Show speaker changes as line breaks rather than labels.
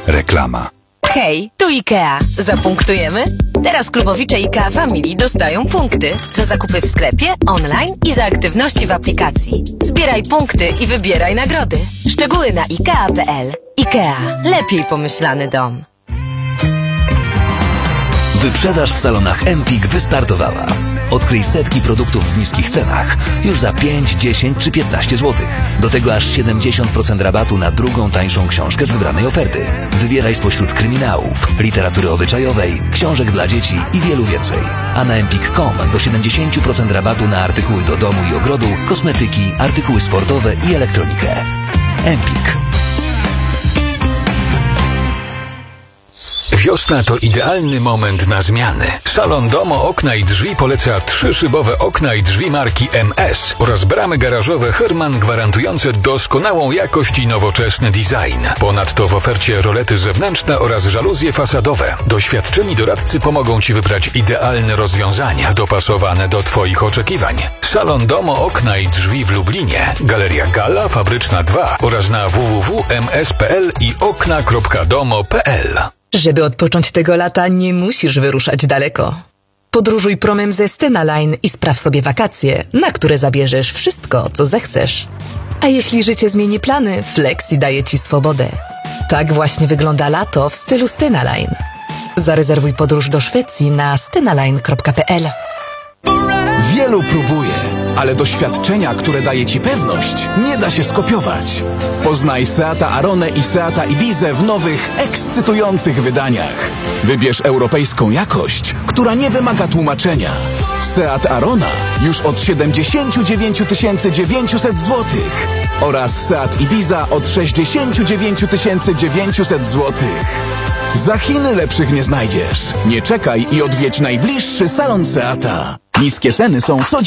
Reklama.
Hej, tu IKEA. Zapunktujemy? Teraz klubowicze IKEA Family dostają punkty za zakupy w sklepie, online i za aktywności w aplikacji. Zbieraj punkty i wybieraj nagrody. Szczegóły na ikea.pl. IKEA. Lepiej pomyślany dom.
Wyprzedaż w salonach Empik wystartowała. Odkryj setki produktów w niskich cenach już za 5, 10 czy 15 zł. Do tego aż 70% rabatu na drugą tańszą książkę z wybranej oferty. Wybieraj spośród kryminałów, literatury obyczajowej, książek dla dzieci i wielu więcej. A na empik.com do 70% rabatu na artykuły do domu i ogrodu, kosmetyki, artykuły sportowe i elektronikę. Empik.
Wiosna to idealny moment na zmiany. Salon Domo Okna i Drzwi poleca 3-szybowe okna i drzwi marki MS oraz bramy garażowe Herman gwarantujące doskonałą jakość i nowoczesny design. Ponadto w ofercie rolety zewnętrzne oraz żaluzje fasadowe. Doświadczeni doradcy pomogą Ci wybrać idealne rozwiązania dopasowane do Twoich oczekiwań. Salon Domo Okna i Drzwi w Lublinie, Galeria Gala, Fabryczna 2 oraz na www.ms.pl i okna.domo.pl.
Żeby odpocząć tego lata, nie musisz wyruszać daleko. Podróżuj promem ze Stena Line i spraw sobie wakacje, na które zabierzesz wszystko, co zechcesz. A jeśli życie zmieni plany, Flexi daje Ci swobodę. Tak właśnie wygląda lato w stylu Stena Line. Zarezerwuj podróż do Szwecji na stenaline.pl.
Wielu próbuje, ale doświadczenia, które daje Ci pewność, nie da się skopiować. Poznaj Seata Aronę i Seata Ibizę w nowych, ekscytujących wydaniach. Wybierz europejską jakość, która nie wymaga tłumaczenia. Seat Arona już od 79 900 zł oraz Seat Ibiza od 69 900 zł. Za Chiny lepszych nie znajdziesz. Nie czekaj i odwiedź najbliższy salon Seata. Niskie ceny są codziennie.